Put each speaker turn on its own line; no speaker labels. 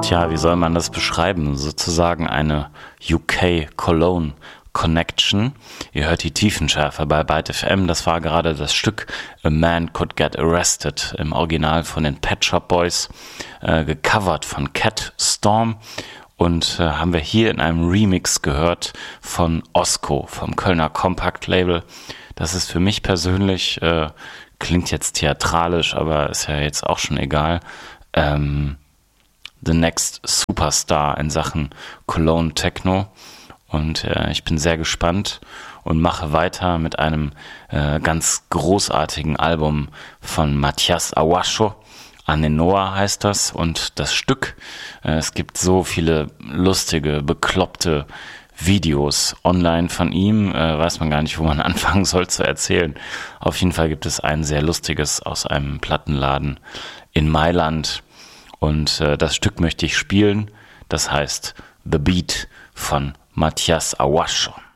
Tja, wie soll man das beschreiben? Sozusagen eine UK-Cologne Connection. Ihr hört die Tiefenschärfe bei Byte FM. Das war gerade das Stück A Man Could Get Arrested, im Original von den Pet Shop Boys, gecovert von Cat Storm. Und haben wir hier in einem Remix gehört von Osko, vom Kölner Compact Label. Das ist für mich persönlich, klingt jetzt theatralisch, aber ist ja jetzt auch schon egal, the next Superstar in Sachen Cologne Techno. Und ich bin sehr gespannt und mache weiter mit einem ganz großartigen Album von Mathias Awasho. Anenoa heißt das, und das Stück, es gibt so viele lustige, bekloppte Videos online von ihm, weiß man gar nicht, wo man anfangen soll zu erzählen. Auf jeden Fall gibt es ein sehr lustiges aus einem Plattenladen in Mailand, und das Stück möchte ich spielen. Das heißt The Beat von Mathias Awasho.